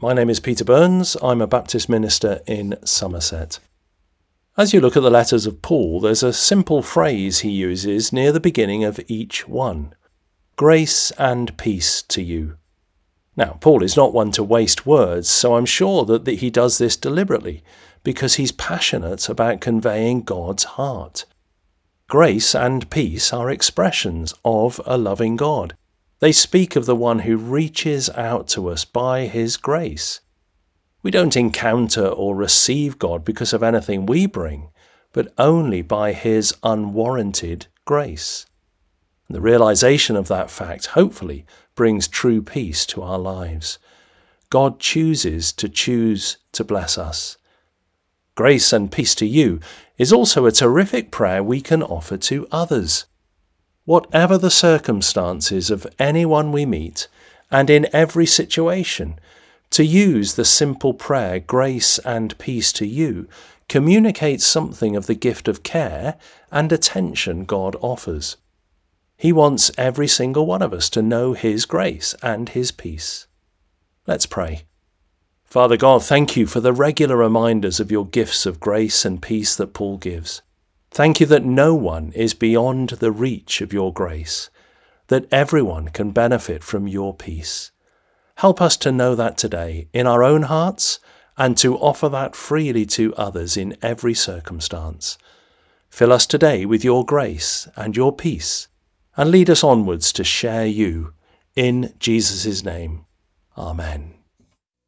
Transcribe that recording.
My name is Peter Burns. I'm a Baptist minister in Somerset. As you look at the letters of Paul, there's a simple phrase he uses near the beginning of each one. Grace and peace to you. Now, Paul is not one to waste words, so I'm sure that he does this deliberately, because he's passionate about conveying God's heart. Grace and peace are expressions of a loving God. They speak of the one who reaches out to us by his grace. We don't encounter or receive God because of anything we bring, but only by his unwarranted grace. And the realization of that fact, hopefully, brings true peace to our lives. God chooses to bless us. Grace and peace to you is also a terrific prayer we can offer to others. Whatever the circumstances of anyone we meet, and in every situation, to use the simple prayer, grace and peace to you, communicates something of the gift of care and attention God offers. He wants every single one of us to know his grace and his peace. Let's pray. Father God, thank you for the regular reminders of your gifts of grace and peace that Paul gives. Thank you that no one is beyond the reach of your grace, that everyone can benefit from your peace. Help us to know that today in our own hearts and to offer that freely to others in every circumstance. Fill us today with your grace and your peace and lead us onwards to share you. In Jesus' name, Amen.